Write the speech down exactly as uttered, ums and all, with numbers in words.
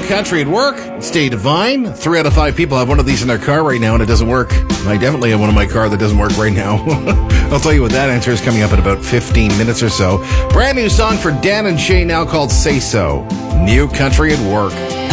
Country at Work. Stay divine. Three out of five people have one of these in their car right now, and it doesn't work. I definitely have one in my car that doesn't work right now. I'll tell you what that answer is coming up in about fifteen minutes or so. Brand new song for Dan and Shay now called Say So. New Country at Work.